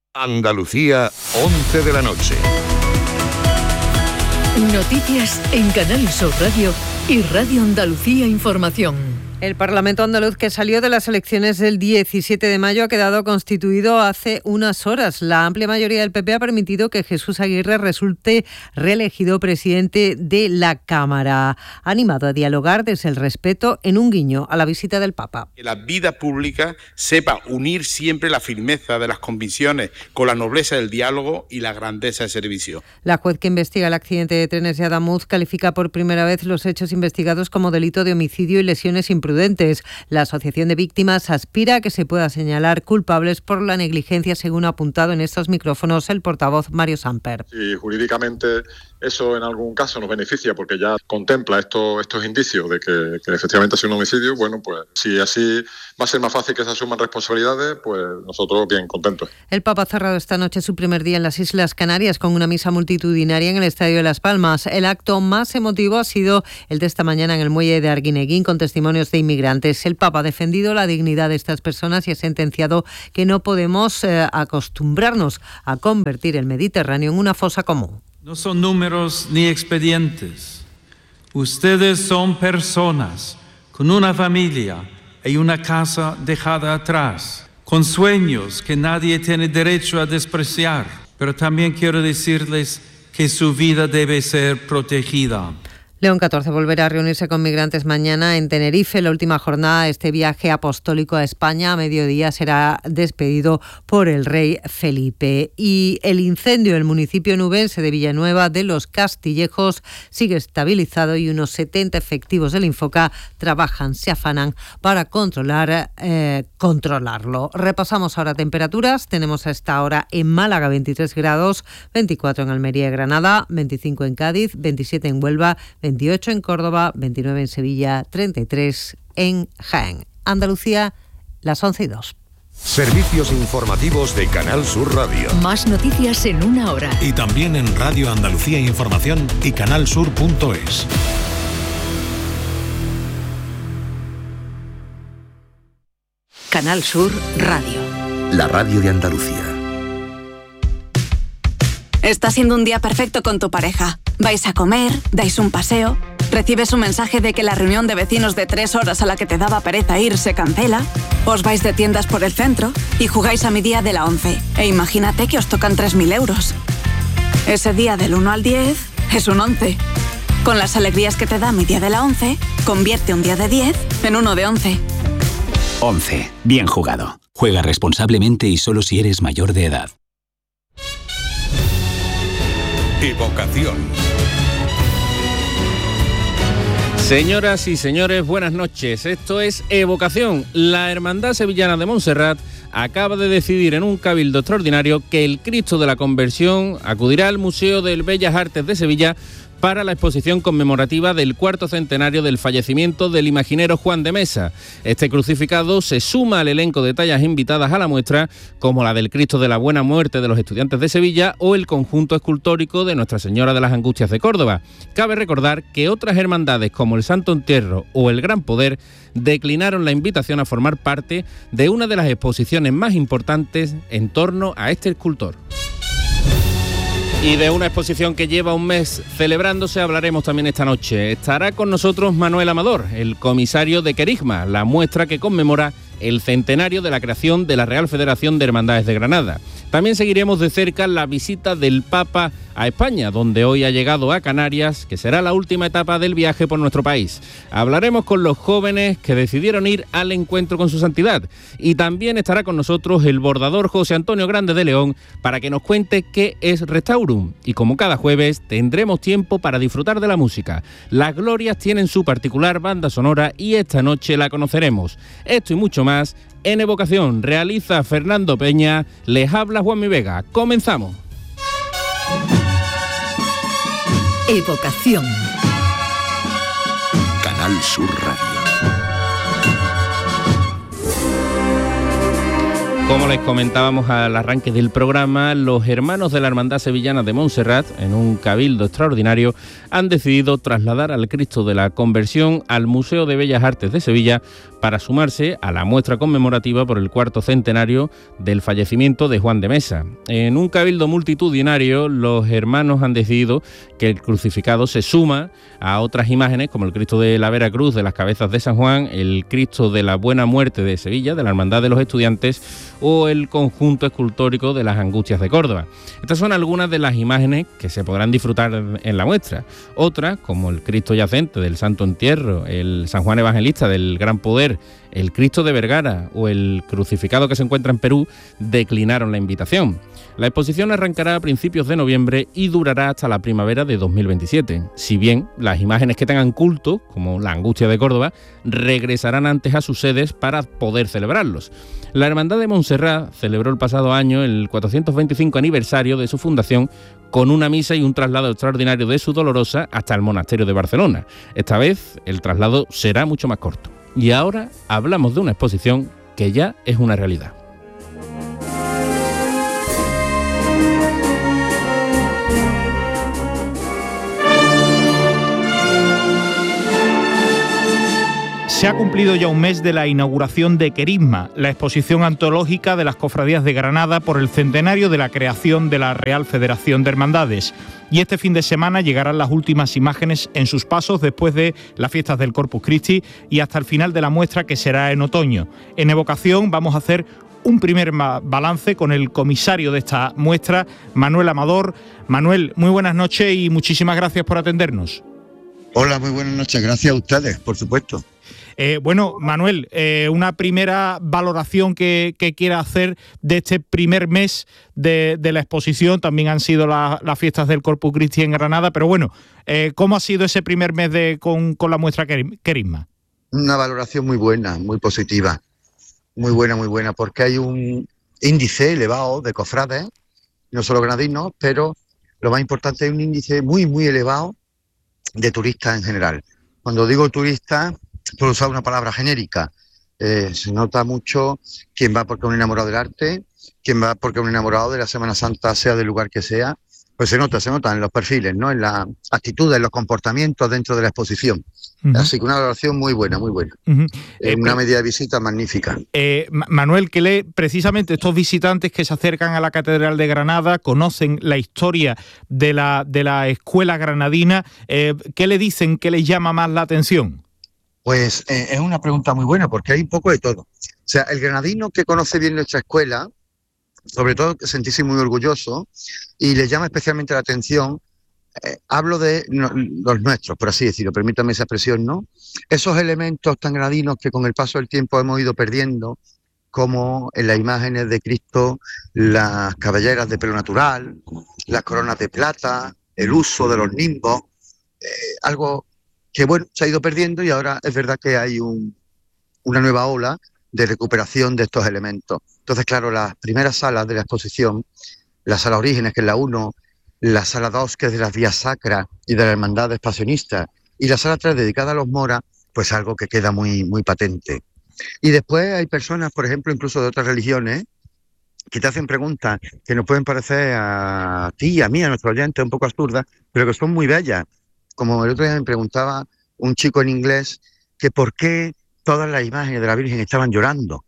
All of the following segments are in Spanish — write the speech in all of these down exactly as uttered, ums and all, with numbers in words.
Andalucía, once de la noche. Noticias en Canal Sur Radio y Radio Andalucía Información. El Parlamento andaluz, que salió de las elecciones del diecisiete de mayo, ha quedado constituido hace unas horas. La amplia mayoría del P P ha permitido que Jesús Aguirre resulte reelegido presidente de la Cámara. Ha animado a dialogar desde el respeto en un guiño a la visita del Papa. Que la vida pública sepa unir siempre la firmeza de las convicciones con la nobleza del diálogo y la grandeza del servicio. La juez que investiga el accidente de trenes de Adamuz califica por primera vez los hechos investigados como delito de homicidio y lesiones imprudentes. La Asociación de Víctimas aspira a que se pueda señalar culpables por la negligencia, según ha apuntado en estos micrófonos el portavoz Mario Samper. Si jurídicamente eso en algún caso nos beneficia porque ya contempla estos, estos indicios de que, que efectivamente ha sido un homicidio, bueno, pues si así va a ser más fácil que se asuman responsabilidades, pues nosotros bien contentos. El Papa ha cerrado esta noche su primer día en las Islas Canarias con una misa multitudinaria en el Estadio de Las Palmas. El acto más emotivo ha sido el de esta mañana en el muelle de Arguineguín, con testimonios de inmigrantes. El Papa ha defendido la dignidad de estas personas y ha sentenciado que no podemos eh, acostumbrarnos a convertir el Mediterráneo en una fosa común. No son números ni expedientes. Ustedes son personas con una familia y una casa dejada atrás, con sueños que nadie tiene derecho a despreciar. Pero también quiero decirles que su vida debe ser protegida. León catorce volverá a reunirse con migrantes mañana en Tenerife. La última jornada de este viaje apostólico a España a mediodía será despedido por el rey Felipe. Y el incendio en el municipio nubense de Villanueva de los Castillejos sigue estabilizado y unos setenta efectivos del Infoca trabajan, se afanan para controlar, eh, controlarlo. Repasamos ahora temperaturas. Tenemos a esta hora en Málaga veintitrés grados, veinticuatro en Almería y Granada, veinticinco en Cádiz, veintisiete en Huelva, veintiocho en Córdoba, veintinueve en Sevilla, treinta y tres en Jaén. Andalucía, las once y dos. Servicios informativos de Canal Sur Radio. Más noticias en una hora. Y también en Radio Andalucía Información y canalsur punto es. Canal Sur Radio. La radio de Andalucía. Está siendo un día perfecto con tu pareja. Vais a comer, dais un paseo, recibes un mensaje de que la reunión de vecinos de tres horas a la que te daba pereza ir se cancela, os vais de tiendas por el centro y jugáis a mi día de la once. E imagínate que os tocan tres mil euros. Ese día del uno al diez es un once. Con las alegrías que te da mi día de la once, convierte un día de diez en uno de once. once. Bien jugado. Juega responsablemente y solo si eres mayor de edad. Evocación. Señoras y señores, buenas noches. Esto es Evocación. La Hermandad Sevillana de Montserrat acaba de decidir en un cabildo extraordinario que el Cristo de la Conversión acudirá al Museo de Bellas Artes de Sevilla para la exposición conmemorativa del cuarto centenario del fallecimiento del imaginero Juan de Mesa. Este crucificado se suma al elenco de tallas invitadas a la muestra, como la del Cristo de la Buena Muerte de los Estudiantes de Sevilla o el conjunto escultórico de Nuestra Señora de las Angustias de Córdoba. Cabe recordar que otras hermandades como el Santo Entierro o el Gran Poder declinaron la invitación a formar parte de una de las exposiciones más importantes en torno a este escultor. Y de una exposición que lleva un mes celebrándose hablaremos también esta noche. Estará con nosotros Manuel Amador, el comisario de Querigma, la muestra que conmemora el centenario de la creación de la Real Federación de Hermandades de Granada. También seguiremos de cerca la visita del Papa a España, donde hoy ha llegado a Canarias, que será la última etapa del viaje por nuestro país. Hablaremos con los jóvenes que decidieron ir al encuentro con su santidad. Y también estará con nosotros el bordador José Antonio Grande de León para que nos cuente qué es Restaurum. Y como cada jueves, tendremos tiempo para disfrutar de la música. Las Glorias tienen su particular banda sonora y esta noche la conoceremos. Esto y mucho más en Evocación. Realiza Fernando Peña, les habla Juanmi Vega. Comenzamos. Evocación. Canal Sur Radio. Como les comentábamos al arranque del programa, los hermanos de la Hermandad Sevillana de Montserrat, en un cabildo extraordinario, han decidido trasladar al Cristo de la Conversión al Museo de Bellas Artes de Sevilla para sumarse a la muestra conmemorativa por el cuarto centenario del fallecimiento de Juan de Mesa. En un cabildo multitudinario, los hermanos han decidido que el crucificado se suma a otras imágenes como el Cristo de la Vera Cruz de las Cabezas de San Juan, el Cristo de la Buena Muerte de Sevilla, de la Hermandad de los Estudiantes, o el conjunto escultórico de las Angustias de Córdoba. Estas son algunas de las imágenes que se podrán disfrutar en la muestra. Otras, como el Cristo yacente del Santo Entierro, el San Juan Evangelista del Gran Poder, el Cristo de Vergara o el crucificado que se encuentra en Perú, declinaron la invitación. La exposición arrancará a principios de noviembre y durará hasta la primavera de dos mil veintisiete. Si bien las imágenes que tengan culto, como la Angustia de Córdoba, regresarán antes a sus sedes para poder celebrarlos. La Hermandad de Montserrat celebró el pasado año el cuatrocientos veinticinco aniversario de su fundación con una misa y un traslado extraordinario de su Dolorosa hasta el monasterio de Barcelona. Esta vez el traslado será mucho más corto. Y ahora hablamos de una exposición que ya es una realidad. Se ha cumplido ya un mes de la inauguración de Querisma, la exposición antológica de las cofradías de Granada por el centenario de la creación de la Real Federación de Hermandades. Y este fin de semana llegarán las últimas imágenes en sus pasos después de las fiestas del Corpus Christi y hasta el final de la muestra, que será en otoño. En Evocación vamos a hacer un primer balance con el comisario de esta muestra, Manuel Amador. Manuel, muy buenas noches y muchísimas gracias por atendernos. Hola, muy buenas noches. Gracias a ustedes, por supuesto. Eh, bueno, Manuel, eh, una primera valoración que, que quiera hacer de este primer mes de, de la exposición. También han sido la, las fiestas del Corpus Christi en Granada, pero bueno, eh, ¿cómo ha sido ese primer mes de, con, con la muestra Querisma? Una valoración muy buena, muy positiva, muy buena, muy buena, porque hay un índice elevado de cofrades, no solo granadinos, pero lo más importante es un índice muy, muy elevado de turistas en general. Cuando digo turistas, puedo usar una palabra genérica. Eh, se nota mucho quien va porque es un enamorado del arte, quien va porque es un enamorado de la Semana Santa, sea del lugar que sea, pues se nota, se nota en los perfiles, ¿no? En las actitudes, en los comportamientos dentro de la exposición. Uh-huh. Así que una valoración muy buena, muy buena. Uh-huh. eh, una medida de visita magnífica. Eh, Manuel, ¿qué le, precisamente estos visitantes que se acercan a la Catedral de Granada conocen la historia de la, de la escuela granadina? Eh, ¿Qué le dicen, qué les llama más la atención? Pues eh, es una pregunta muy buena, porque hay un poco de todo. O sea, el granadino que conoce bien nuestra escuela, sobre todo sentirse muy orgulloso, y le llama especialmente la atención, eh, hablo de no, los nuestros, por así decirlo, permítanme esa expresión, ¿no? Esos elementos tan granadinos que con el paso del tiempo hemos ido perdiendo, como en las imágenes de Cristo, las cabelleras de pelo natural, las coronas de plata, el uso de los nimbos, eh, algo que bueno, se ha ido perdiendo, y ahora es verdad que hay un, una nueva ola de recuperación de estos elementos. Entonces, claro, las primeras salas de la exposición, la sala Orígenes, que es la uno, la sala dos, que es de las vías sacras y de las hermandades pasionistas, y la sala tres, dedicada a los moras, pues algo que queda muy, muy patente. Y después hay personas, por ejemplo, incluso de otras religiones, que te hacen preguntas que nos pueden parecer a ti, a mí, a nuestro oyente, un poco absurdas, pero que son muy bellas. Como el otro día me preguntaba un chico en inglés que por qué todas las imágenes de la Virgen estaban llorando,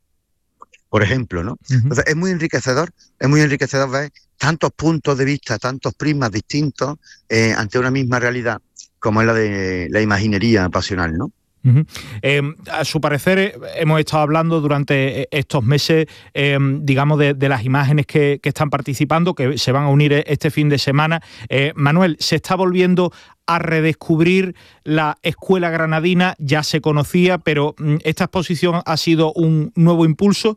por ejemplo, ¿no? Uh-huh. Entonces es muy enriquecedor, es muy enriquecedor ver tantos puntos de vista, tantos prismas distintos eh, ante una misma realidad, como es la de la imaginería pasional, ¿no? Uh-huh. Eh, a su parecer, eh, hemos estado hablando durante estos meses, eh, digamos, de, de las imágenes que, que están participando, que se van a unir este fin de semana. Eh, Manuel, ¿se está volviendo a redescubrir la escuela granadina? Ya se conocía, pero ¿esta exposición ha sido un nuevo impulso?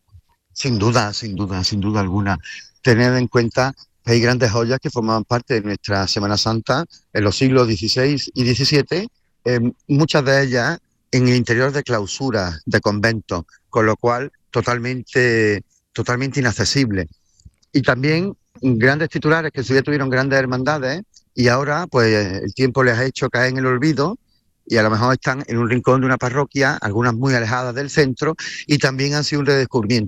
Sin duda, sin duda, sin duda alguna. Tened en cuenta que hay grandes joyas que formaban parte de nuestra Semana Santa en los siglos dieciséis y diecisiete, Eh, muchas de ellas en el interior de clausuras de conventos, con lo cual totalmente, totalmente inaccesible. Y también grandes titulares que en su día tuvieron grandes hermandades y ahora pues el tiempo les ha hecho caer en el olvido y a lo mejor están en un rincón de una parroquia, algunas muy alejadas del centro, y también han sido un redescubrimiento.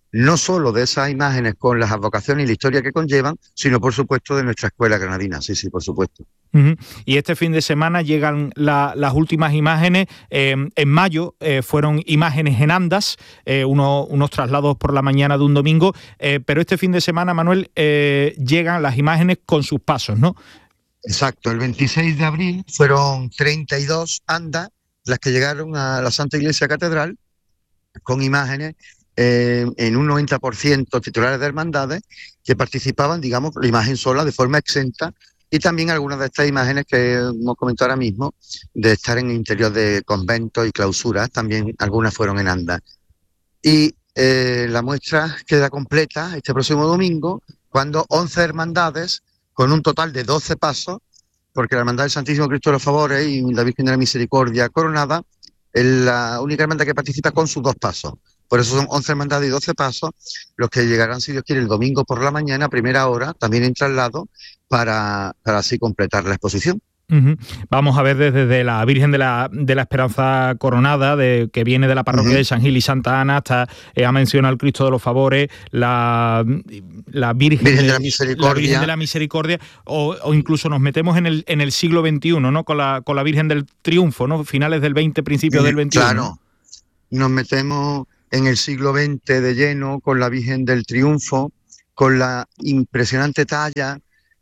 no solo de esas imágenes con las advocaciones y la historia que conllevan, sino por supuesto de nuestra escuela granadina, sí, sí, por supuesto. Uh-huh. Y este fin de semana llegan la, las últimas imágenes. Eh, en mayo eh, fueron imágenes en andas, eh, uno, unos traslados por la mañana de un domingo, eh, pero este fin de semana, Manuel, eh, llegan las imágenes con sus pasos, ¿no? Exacto, el veintiséis de abril fueron treinta y dos andas las que llegaron a la Santa Iglesia Catedral con imágenes eh, en un noventa por ciento titulares de hermandades que participaban, digamos, la imagen sola de forma exenta, y también algunas de estas imágenes que hemos comentado ahora mismo, de estar en el interior de conventos y clausuras, también algunas fueron en andas. Y eh, la muestra queda completa este próximo domingo, cuando once hermandades, con un total de doce pasos, porque la Hermandad del Santísimo Cristo de los Favores y la Virgen de la Misericordia Coronada es la única hermandad que participa con sus dos pasos. Por eso son once hermandades y doce pasos los que llegarán, si Dios quiere, el domingo por la mañana, a primera hora, también en traslado, para, para así completar la exposición. Uh-huh. Vamos a ver desde, desde la Virgen de la, de la Esperanza Coronada, de, que viene de la parroquia uh-huh. de San Gil y Santa Ana, hasta eh, ha mencionado el Cristo de los Favores, la, la Virgen, Virgen de, de la Misericordia, la Virgen de la Misericordia, o, o incluso nos metemos en el, en el siglo veintiuno, ¿no? Con la, con la Virgen del Triunfo, ¿no? Finales del veinte, principios del veintiuno. Claro, nos metemos en el siglo veinte de lleno con la Virgen del Triunfo, con la impresionante talla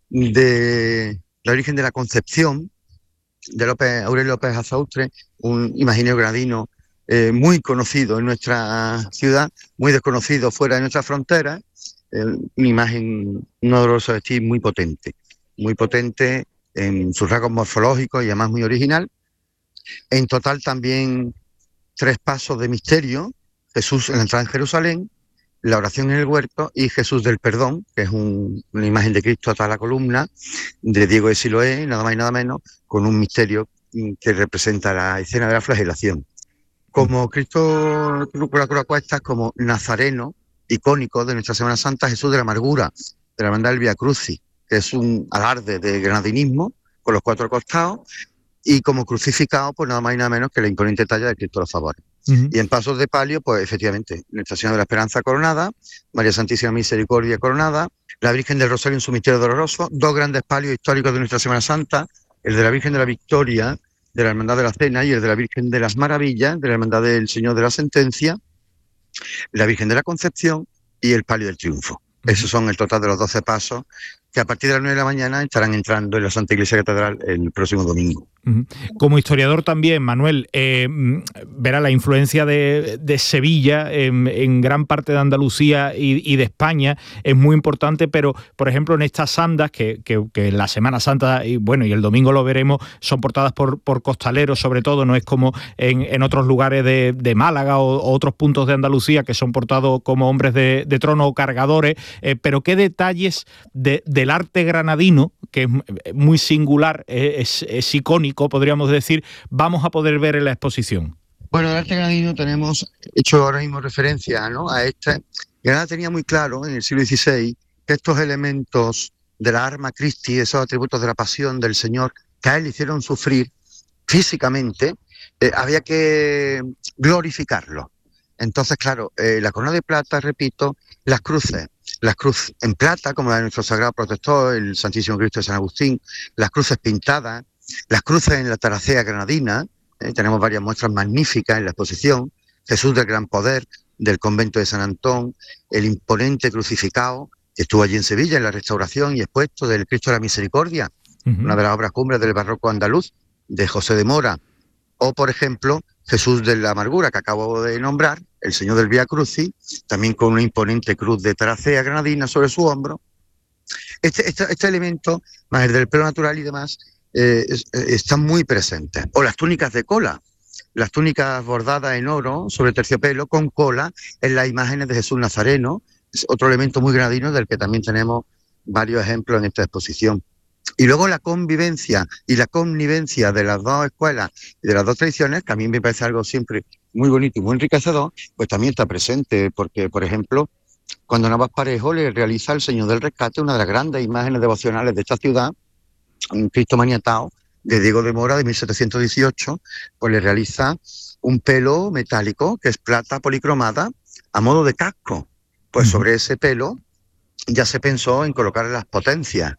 de la Virgen de la Concepción, de López, Aurelio López Azaustre, un imaginario granadino eh, muy conocido en nuestra ciudad, muy desconocido fuera de nuestras fronteras, eh, una imagen, un oloroso vestir muy potente, muy potente en sus rasgos morfológicos y además muy original. En total también tres pasos de misterio: Jesús en la entrada en Jerusalén, la oración en el huerto y Jesús del Perdón, que es un, una imagen de Cristo atrás de la columna, de Diego de Siloé, nada más y nada menos, con un misterio que representa la escena de la flagelación. Como Cristo con la cruz a cuestas, como nazareno icónico de nuestra Semana Santa, Jesús de la Amargura, de la Hermandad del Vía Crucis, que es un alarde de granadinismo, con los cuatro costados, y como crucificado, pues nada más y nada menos que la imponente talla de Cristo de los Favores. Uh-huh. Y en pasos de palio, pues efectivamente, Nuestra Señora de la Esperanza Coronada, María Santísima Misericordia Coronada, la Virgen del Rosario en su misterio doloroso, dos grandes palios históricos de nuestra Semana Santa, el de la Virgen de la Victoria, de la Hermandad de la Cena, y el de la Virgen de las Maravillas, de la Hermandad del Señor de la Sentencia, la Virgen de la Concepción y el palio del Triunfo. Uh-huh. Esos son el total de los doce pasos que a partir de las nueve de la mañana estarán entrando en la Santa Iglesia Catedral el próximo domingo. Como historiador también, Manuel, eh, verá la influencia de, de Sevilla en, en gran parte de Andalucía y, y de España es muy importante, pero por ejemplo en estas andas que, que, que la Semana Santa y bueno y el domingo lo veremos, son portadas por, por costaleros sobre todo, no es como en, en otros lugares de, de Málaga o, o otros puntos de Andalucía que son portados como hombres de, de trono o cargadores, eh, pero qué detalles de, del arte granadino, que es muy singular, es, es icónico, podríamos decir, vamos a poder ver en la exposición. Bueno, el arte granadino tenemos hecho ahora mismo referencia, ¿no?, a este. Granada tenía muy claro en el siglo dieciséis que estos elementos de la arma Christi, esos atributos de la pasión del Señor, que a él le hicieron sufrir físicamente, eh, había que glorificarlos. Entonces, claro, eh, la corona de plata, repito, las cruces, las cruces en plata, como la de nuestro sagrado protector, el Santísimo Cristo de San Agustín, las cruces pintadas, las cruces en la taracea granadina, eh, tenemos varias muestras magníficas en la exposición, Jesús del Gran Poder, del convento de San Antón, el imponente crucificado, que estuvo allí en Sevilla en la restauración y expuesto del Cristo de la Misericordia, uh-huh. una de las obras cumbres del barroco andaluz, de José de Mora, o por ejemplo, Jesús de la Amargura, que acabo de nombrar, el Señor del Vía Crucis, también con una imponente cruz de taracea granadina sobre su hombro. Este, este, este elemento, más el del pelo natural y demás, eh, es, están muy presentes. O las túnicas de cola, las túnicas bordadas en oro sobre terciopelo con cola en las imágenes de Jesús Nazareno, es otro elemento muy granadino del que también tenemos varios ejemplos en esta exposición. Y luego la convivencia y la connivencia de las dos escuelas y de las dos tradiciones, que a mí me parece algo siempre muy bonito y muy enriquecedor, pues también está presente, porque, por ejemplo, cuando Navas Parejo le realiza al Señor del Rescate, una de las grandes imágenes devocionales de esta ciudad, un Cristo maniatado de Diego de Mora de mil setecientos dieciocho, pues le realiza un pelo metálico, que es plata policromada, a modo de casco. Pues sobre ese pelo ya se pensó en colocar las potencias,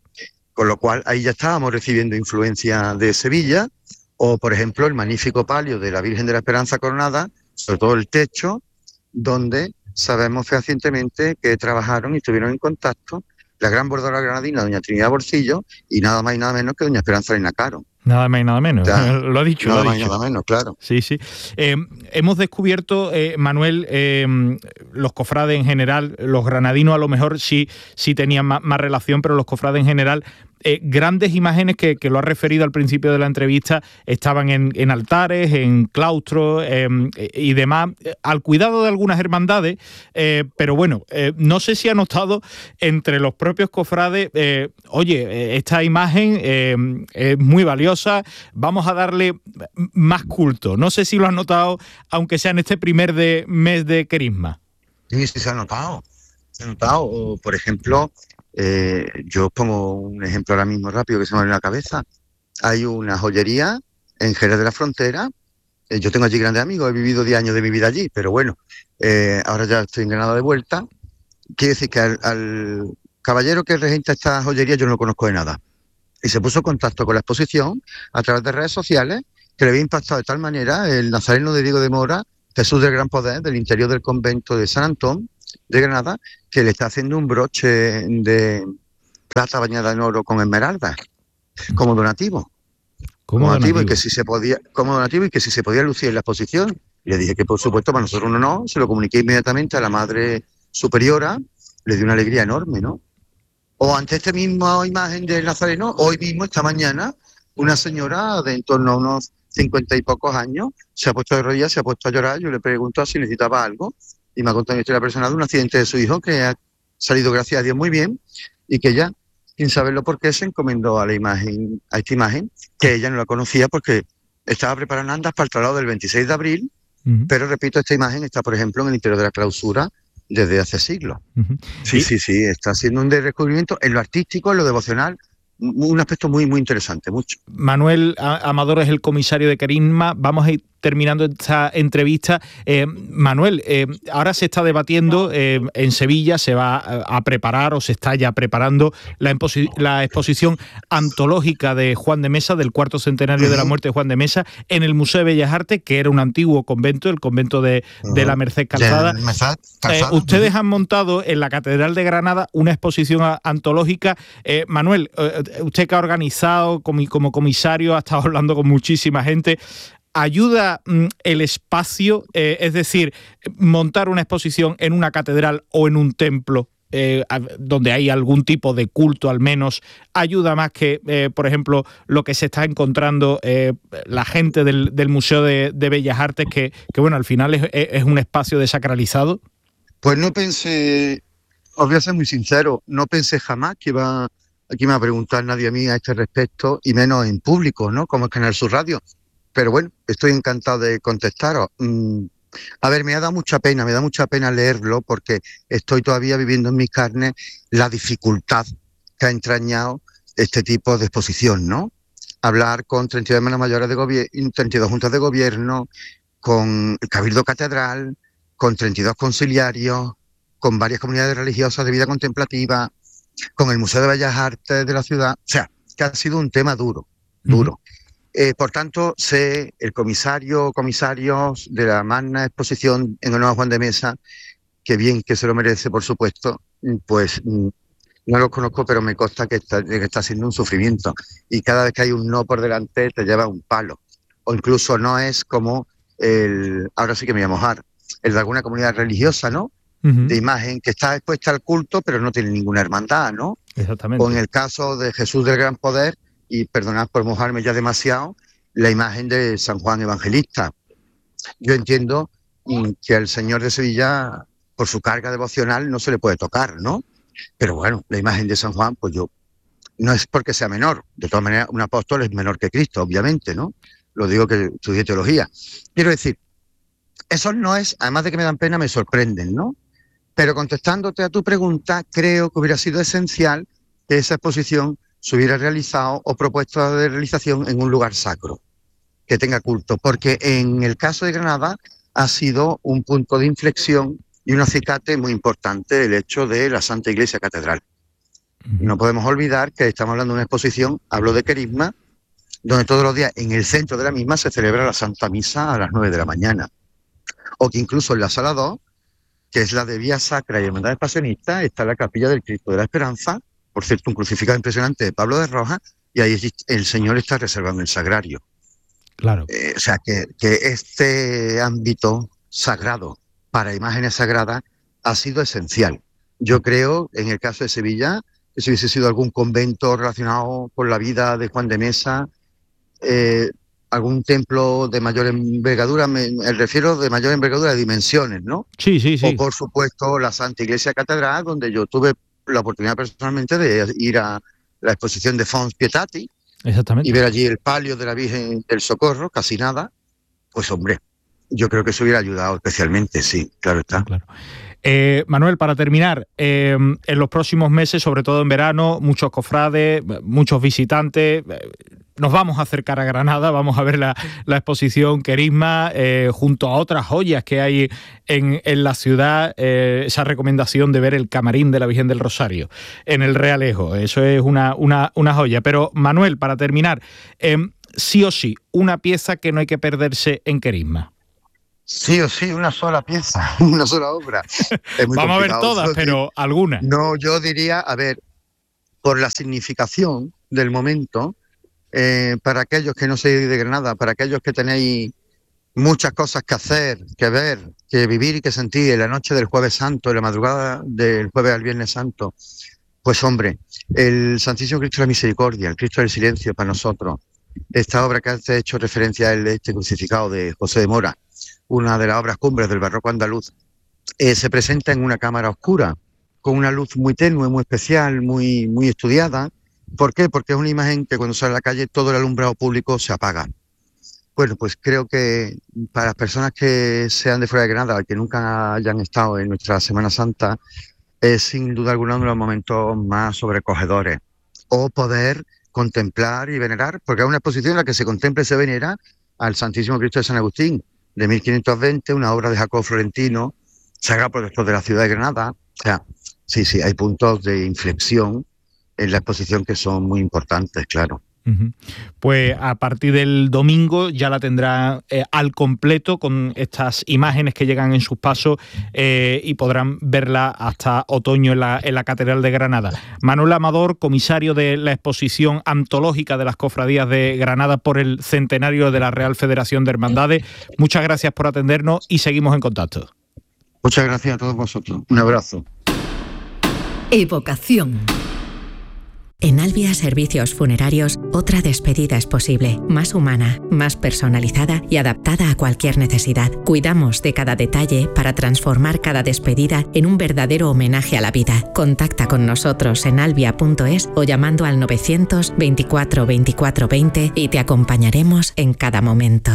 con lo cual ahí ya estábamos recibiendo influencia de Sevilla, o por ejemplo el magnífico palio de la Virgen de la Esperanza Coronada, sobre todo el techo, donde sabemos fehacientemente que trabajaron y estuvieron en contacto la gran bordadora granadina doña Trinidad Borcillo y nada más y nada menos que doña Esperanza Elena Caro. Nada más y nada menos, ya, lo ha dicho. Nada lo ha más dicho. y nada menos, claro. Sí, sí. Eh, hemos descubierto, eh, Manuel, eh, los cofrades en general, los granadinos a lo mejor sí, sí tenían más, más relación, pero los cofrades en general, eh, grandes imágenes que, que lo ha referido al principio de la entrevista, estaban en, en altares, en claustros eh, y demás, al cuidado de algunas hermandades, eh, pero bueno, eh, no sé si ha notado entre los propios cofrades, eh, oye, esta imagen eh, es muy valiosa, vamos a darle más culto. No sé si lo has notado, aunque sea en este primer de, mes de Querisma. Sí, sí se ha notado. Se ha notado. O, por ejemplo, eh, yo pongo un ejemplo ahora mismo rápido que se me viene a la cabeza. Hay una joyería en Jerez de la Frontera. Eh, yo tengo allí grandes amigos, he vivido diez años de mi vida allí, pero bueno, eh, ahora ya estoy en Granada de vuelta. Quiere decir que al, al caballero que regenta esta joyería yo no lo conozco de nada. Y se puso en contacto con la exposición a través de redes sociales, que le había impactado de tal manera el nazareno de Diego de Mora, Jesús del Gran Poder, del interior del convento de San Antón de Granada, que le está haciendo un broche de plata bañada en oro con esmeraldas, como donativo. Como donativo, donativo. Y que si se podía, como donativo y que si se podía lucir en la exposición. Y le dije que por supuesto para nosotros no, no, se lo comuniqué inmediatamente a la Madre Superiora, le dio una alegría enorme, ¿no? O ante esta misma imagen del Nazareno, hoy mismo, esta mañana, una señora de en torno a unos cincuenta y pocos años se ha puesto de rodillas, se ha puesto a llorar. Yo le pregunto si necesitaba algo y me ha contado una historia personal de un accidente de su hijo que ha salido, gracias a Dios, muy bien, y que ella, sin saberlo por qué, se encomendó a la imagen, a esta imagen, que ella no la conocía porque estaba preparando andas para el traslado del veintiséis de abril, uh-huh. Pero repito, esta imagen está, por ejemplo, en el interior de la clausura desde hace siglos. Uh-huh. Sí, sí, sí, está haciendo un descubrimiento en lo artístico, en lo devocional, un aspecto muy, muy interesante, mucho. Manuel Amador es el comisario de Querisma. Vamos a ir terminando esta entrevista. Eh, Manuel, eh, ahora se está debatiendo eh, en Sevilla, se va a preparar o se está ya preparando la, imposi- la exposición antológica de Juan de Mesa, del cuarto centenario uh-huh. de la muerte de Juan de Mesa, en el Museo de Bellas Artes, que era un antiguo convento, el convento de, uh-huh. de la Merced Calzada. De Merced Calzada. Eh, ustedes uh-huh. han montado en la Catedral de Granada una exposición a- antológica. Eh, Manuel, eh, usted que ha organizado como, como comisario, ha estado hablando con muchísima gente. ¿Ayuda mm, el espacio, eh, es decir, montar una exposición en una catedral o en un templo eh, a, donde hay algún tipo de culto al menos, ayuda más que, eh, por ejemplo, lo que se está encontrando eh, la gente del, del Museo de, de Bellas Artes, que, que bueno, al final es, es un espacio desacralizado? Pues no pensé, os voy a ser muy sincero, no pensé jamás que iba, aquí me va a preguntar nadie a mí a este respecto, y menos en público, ¿no? Como es Canal Sur Radio. Pero bueno, estoy encantado de contestaros. Mm, a ver, me ha dado mucha pena, me da mucha pena leerlo porque estoy todavía viviendo en mis carnes la dificultad que ha entrañado este tipo de exposición, ¿no? Hablar con treinta y dos hermanas mayores de gobierno, treinta y dos juntas de gobierno, con el Cabildo Catedral, con treinta y dos conciliarios, con varias comunidades religiosas de vida contemplativa, con el Museo de Bellas Artes de la ciudad. O sea, que ha sido un tema duro, duro. Uh-huh. Eh, por tanto, sé el comisario o comisarios de la magna exposición en honor a Juan de Mesa, que bien que se lo merece, por supuesto, pues no los conozco, pero me consta que está, que está siendo un sufrimiento. Y cada vez que hay un no por delante, te lleva un palo. O incluso no es como el, ahora sí que me voy a mojar, el de alguna comunidad religiosa, ¿no? Uh-huh. De imagen que está expuesta al culto, pero no tiene ninguna hermandad, ¿no? Exactamente. O en el caso de Jesús del Gran Poder, y perdonad por mojarme ya demasiado, la imagen de San Juan Evangelista. Yo entiendo que al señor de Sevilla, por su carga devocional, no se le puede tocar, ¿no? Pero bueno, la imagen de San Juan, pues yo, no es porque sea menor, de todas maneras, un apóstol es menor que Cristo, obviamente, ¿no? Lo digo que estudié teología. Quiero decir, esos no es, además de que me dan pena, me sorprenden, ¿no? Pero contestándote a tu pregunta, creo que hubiera sido esencial que esa exposición se hubiera realizado o propuesto de realización en un lugar sacro, que tenga culto, porque en el caso de Granada ha sido un punto de inflexión y un acicate muy importante, el hecho de la Santa Iglesia Catedral. No podemos olvidar que estamos hablando de una exposición, hablo de Querisma, donde todos los días en el centro de la misma se celebra la Santa Misa a las nueve de la mañana. O que incluso en la sala dos, que es la de Vía Sacra y Hermandades Pasionistas, está la Capilla del Cristo de la Esperanza, por cierto, un crucificado impresionante de Pablo de Rojas, y ahí el Señor está reservando el sagrario. Claro. Eh, o sea, que, que este ámbito sagrado para imágenes sagradas ha sido esencial. Yo creo, en el caso de Sevilla, que si hubiese sido algún convento relacionado con la vida de Juan de Mesa, eh, algún templo de mayor envergadura, me, me refiero de mayor envergadura de dimensiones, ¿no? Sí, sí, sí. O por supuesto la Santa Iglesia Catedral, donde yo tuve la oportunidad personalmente de ir a la exposición de Fons Pietati. Exactamente. Y ver allí el palio de la Virgen del Socorro, casi nada. Pues hombre, yo creo que eso hubiera ayudado especialmente, sí, claro está. Claro. Eh, Manuel, para terminar, eh, en los próximos meses, sobre todo en verano, muchos cofrades, muchos visitantes, eh, nos vamos a acercar a Granada, vamos a ver la, la exposición Querisma, eh, junto a otras joyas que hay en, en la ciudad, eh, esa recomendación de ver el camarín de la Virgen del Rosario en el Realejo, eso es una, una, una joya. Pero Manuel, para terminar, eh, sí o sí, una pieza que no hay que perderse en Querisma. Sí o sí, una sola pieza, una sola obra. Es muy Vamos a ver complicado. todas, pero alguna. No, yo diría, a ver, por la significación del momento, eh, para aquellos que no sois de Granada, para aquellos que tenéis muchas cosas que hacer, que ver, que vivir y que sentir en la noche del Jueves Santo, en la madrugada del Jueves al Viernes Santo, pues hombre, el Santísimo Cristo de la Misericordia, el Cristo del Silencio para nosotros, esta obra que has hecho referencia a él, este crucificado de José de Mora, una de las obras cumbres del barroco andaluz, eh, se presenta en una cámara oscura, con una luz muy tenue, muy especial, muy, muy estudiada. ¿Por qué? Porque es una imagen que cuando sale a la calle todo el alumbrado público se apaga. Bueno, pues creo que para las personas que sean de fuera de Granada, que nunca hayan estado en nuestra Semana Santa, es sin duda alguna uno de los momentos más sobrecogedores. O poder contemplar y venerar, porque es una exposición en la que se contempla y se venera al Santísimo Cristo de San Agustín, de mil quinientos veinte, una obra de Jacobo Florentino, sagrado protector de la ciudad de Granada. O sea, sí, sí, hay puntos de inflexión en la exposición que son muy importantes, claro. Uh-huh. Pues a partir del domingo ya la tendrá eh, al completo con estas imágenes que llegan en sus pasos eh, y podrán verla hasta otoño en la, en la Catedral de Granada. Manuel Amador, comisario de la exposición antológica de las cofradías de Granada por el centenario de la Real Federación de Hermandades, muchas gracias por atendernos y seguimos en contacto. Muchas gracias a todos vosotros. Un abrazo. Evocación. En Albia Servicios Funerarios, otra despedida es posible, más humana, más personalizada y adaptada a cualquier necesidad. Cuidamos de cada detalle para transformar cada despedida en un verdadero homenaje a la vida. Contacta con nosotros en albia punto es o llamando al novecientos veinticuatro veinticuatro veinte y te acompañaremos en cada momento.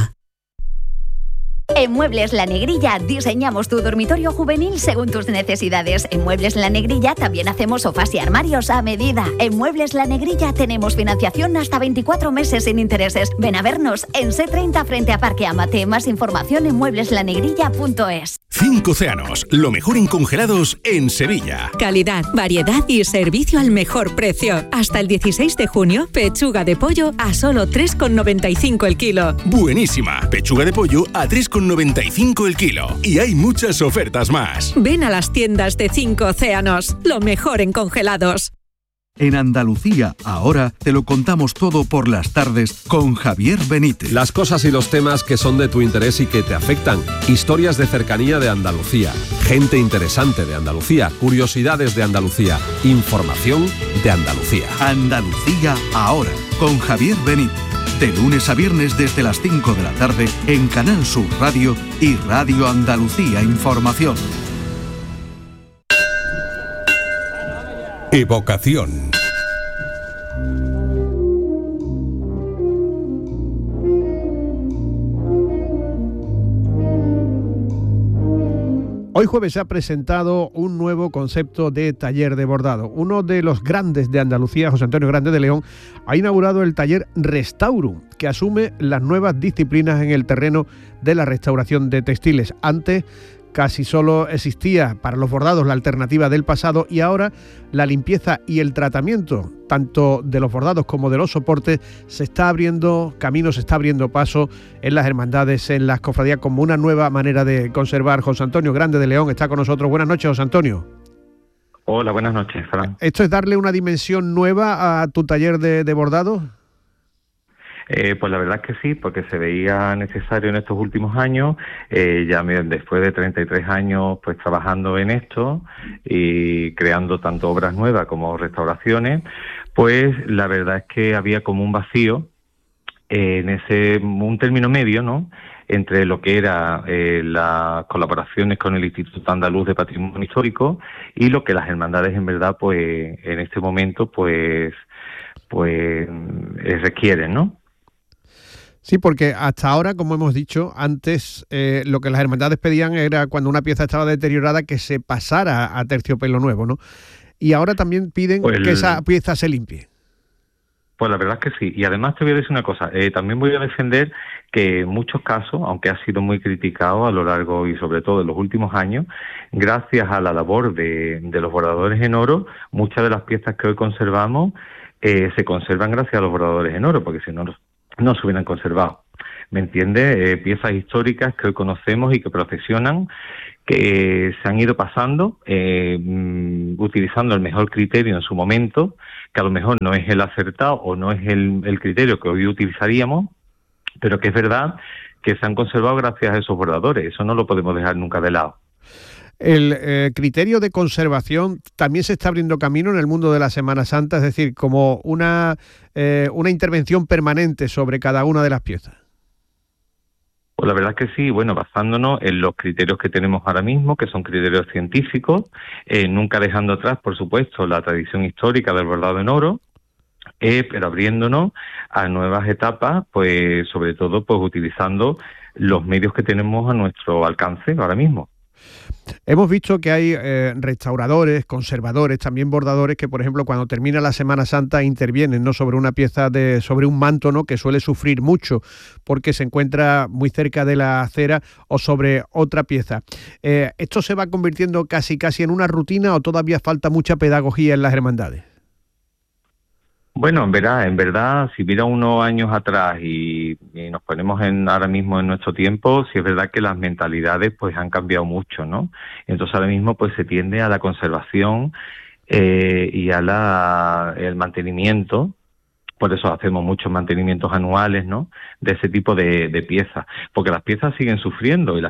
En Muebles La Negrilla diseñamos tu dormitorio juvenil según tus necesidades. En Muebles La Negrilla también hacemos sofás y armarios a medida. En Muebles La Negrilla tenemos financiación hasta veinticuatro meses sin intereses. Ven a vernos en C treinta frente a Parque Amate. Más información en muebles la negrilla punto es. Cinco Océanos, lo mejor en congelados en Sevilla. Calidad, variedad y servicio al mejor precio. Hasta el dieciséis de junio, pechuga de pollo a solo tres con noventa y cinco el kilo. Buenísima, pechuga de pollo a tres con noventa y cinco el kilo. Y hay muchas ofertas más. Ven a las tiendas de Cinco Océanos, lo mejor en congelados. En Andalucía, ahora, te lo contamos todo por las tardes con Javier Benítez. Las cosas y los temas que son de tu interés y que te afectan. Historias de cercanía de Andalucía. Gente interesante de Andalucía. Curiosidades de Andalucía. Información de Andalucía. Andalucía, ahora, con Javier Benítez. De lunes a viernes desde las cinco de la tarde en Canal Sur Radio y Radio Andalucía Información. Evocación. Hoy jueves se ha presentado un nuevo concepto de taller de bordado. Uno de los grandes de Andalucía, José Antonio Grande de León, ha inaugurado el taller Restaurum, que asume las nuevas disciplinas en el terreno de la restauración de textiles. Antes, casi solo existía para los bordados la alternativa del pasado y ahora la limpieza y el tratamiento, tanto de los bordados como de los soportes, se está abriendo camino, se está abriendo paso en las hermandades, en las cofradías, como una nueva manera de conservar. José Antonio Grande de León está con nosotros. Buenas noches, José Antonio. Hola, buenas noches, Fran. ¿Esto es darle una dimensión nueva a tu taller de, de bordado? Eh, pues la verdad es que sí, porque se veía necesario en estos últimos años, eh, ya me, después de treinta y tres años pues trabajando en esto y creando tanto obras nuevas como restauraciones, pues la verdad es que había como un vacío eh, en ese, un término medio, ¿no?, entre lo que era eh, las colaboraciones con el Instituto Andaluz de Patrimonio Histórico y lo que las hermandades en verdad pues en este momento pues pues eh, requieren, ¿no? Sí, porque hasta ahora, como hemos dicho antes, eh, lo que las hermandades pedían era cuando una pieza estaba deteriorada que se pasara a terciopelo nuevo, ¿no? Y ahora también piden pues el... que esa pieza se limpie. Pues la verdad es que sí. Y además te voy a decir una cosa, eh, también voy a defender que en muchos casos, aunque ha sido muy criticado a lo largo y sobre todo en los últimos años, gracias a la labor de, de los bordadores en oro, muchas de las piezas que hoy conservamos eh, se conservan gracias a los bordadores en oro, porque si no no se hubieran conservado. ¿Me entiendes? Eh, piezas históricas que hoy conocemos y que procesionan, que se han ido pasando, eh, mm, utilizando el mejor criterio en su momento, que a lo mejor no es el acertado o no es el, el criterio que hoy utilizaríamos, pero que es verdad que se han conservado gracias a esos bordadores. Eso no lo podemos dejar nunca de lado. El eh, criterio de conservación también se está abriendo camino en el mundo de la Semana Santa, es decir, como una, eh, una intervención permanente sobre cada una de las piezas. Pues la verdad es que sí, bueno, basándonos en los criterios que tenemos ahora mismo, que son criterios científicos, eh, nunca dejando atrás, por supuesto, la tradición histórica del bordado en oro, eh, pero abriéndonos a nuevas etapas, pues sobre todo pues utilizando los medios que tenemos a nuestro alcance ahora mismo. Hemos visto que hay eh, restauradores, conservadores, también bordadores que, por ejemplo, cuando termina la Semana Santa intervienen, ¿no?, sobre una pieza de, sobre un manto, ¿no?, que suele sufrir mucho porque se encuentra muy cerca de la acera o sobre otra pieza. Eh, ¿Esto se va convirtiendo casi casi en una rutina o todavía falta mucha pedagogía en las hermandades? Bueno, en verdad, en verdad, si mira unos años atrás y, y nos ponemos en ahora mismo en nuestro tiempo, sí es verdad que las mentalidades pues han cambiado mucho, ¿no? Entonces ahora mismo pues se tiende a la conservación eh, y a la el mantenimiento. Por eso hacemos muchos mantenimientos anuales, ¿no?, de ese tipo de, de piezas, porque las piezas siguen sufriendo y las